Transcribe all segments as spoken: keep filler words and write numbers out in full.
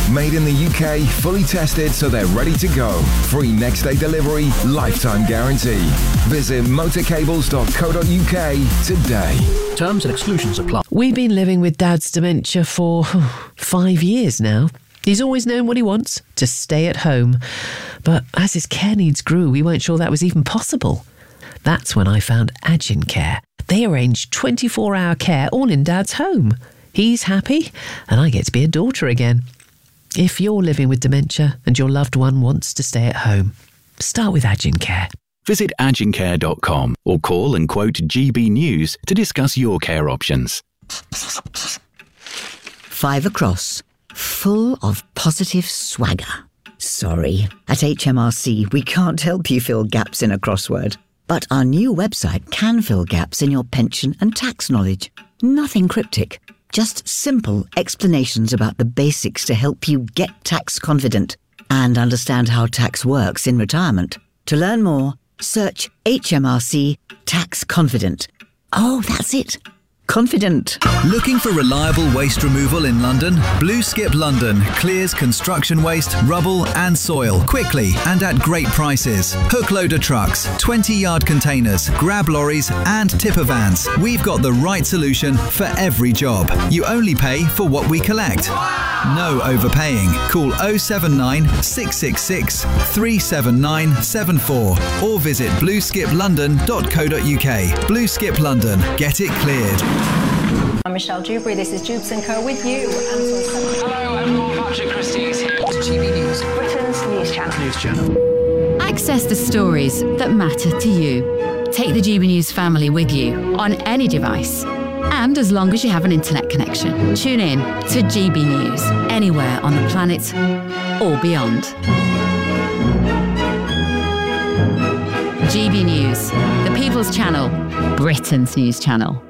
Made in the U K, fully tested so they're ready to go. Free next day delivery, lifetime guarantee. Visit motorcables dot co dot U K today. Terms and exclusions apply. We've been living with Dad's dementia for five years now. He's always known what he wants, to stay at home. But as his care needs grew, we weren't sure that was even possible. That's when I found Agin Care. They arrange twenty-four hour care all in Dad's home. He's happy, and I get to be a daughter again. If you're living with dementia and your loved one wants to stay at home, start with Agin Care. Visit agin care dot com or call and quote G B News to discuss your care options. Five across, full of positive swagger. Sorry, at H M R C we can't help you fill gaps in a crossword. But our new website can fill gaps in your pension and tax knowledge. Nothing cryptic, just simple explanations about the basics to help you get tax confident and understand how tax works in retirement. To learn more, search H M R C Tax Confident. Oh, that's it. Confident. Looking for reliable waste removal in London? Blue Skip London clears construction waste, rubble and soil quickly and at great prices. Hook loader trucks, twenty yard containers, grab lorries and tipper vans. We've got the right solution for every job. You only pay for what we collect. No overpaying. Call oh seven nine, six six six, three seven nine seven four or visit blue skip london dot co dot U K. Blue Skip London. Get it cleared. I'm Michelle Dewberry, this is Jubes and Co with you. Hello everyone, Patrick Christie is here. G B News, Britain's news channel. News channel. Access the stories that matter to you. Take the G B News family with you on any device. And as long as you have an internet connection, tune in to G B News anywhere on the planet or beyond. G B News, the People's Channel, Britain's news channel.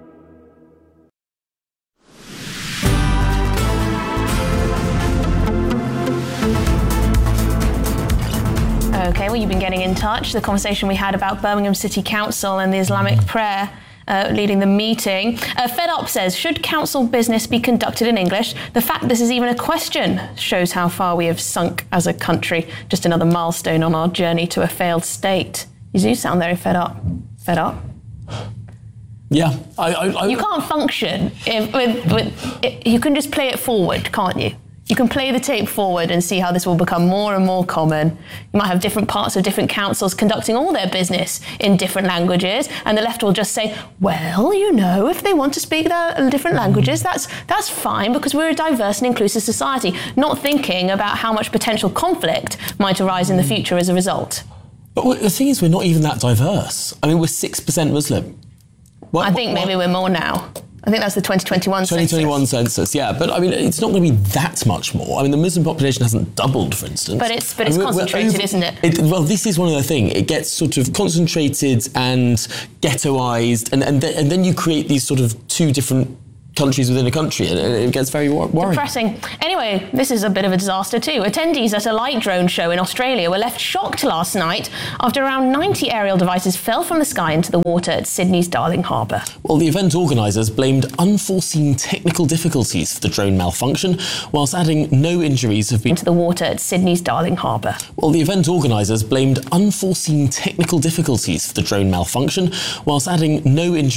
Okay, well, you've been getting in touch. The conversation we had about Birmingham City Council and the Islamic prayer uh, leading the meeting. Uh, Fed Up says, should council business be conducted in English? The fact this is even a question shows how far we have sunk as a country. Just another milestone on our journey to a failed state. You do sound very fed up. Fed up? Yeah. I, I, I, you can't function if, with, with it, you can just play it forward, can't you? You can play the tape forward and see how this will become more and more common. You might have different parts of different councils conducting all their business in different languages, and the left will just say, well, you know, if they want to speak their different languages, that's that's fine because we're a diverse and inclusive society, not thinking about how much potential conflict might arise in the future as a result. But the thing is, we're not even that diverse. I mean, we're six percent Muslim. What, I think what, maybe we're more now. I think that's the twenty twenty-one census. twenty twenty-one census, yeah. But, I mean, it's not going to be that much more. I mean, the Muslim population hasn't doubled, for instance. But it's but it's I mean, concentrated, over, isn't it? it? Well, this is one of the things. It gets sort of concentrated and ghettoised, and, and, th- and then you create these sort of two different countries within a country, and it gets very wor- worrying. Depressing. Anyway, this is a bit of a disaster too. Attendees at a light drone show in Australia were left shocked last night after around ninety aerial devices fell from the sky into the water at Sydney's Darling Harbour. Well, the event organisers blamed unforeseen technical difficulties for the drone malfunction, whilst adding no injuries have been... into the water at Sydney's Darling Harbour. Well, the event organisers blamed unforeseen technical difficulties for the drone malfunction, whilst adding no injuries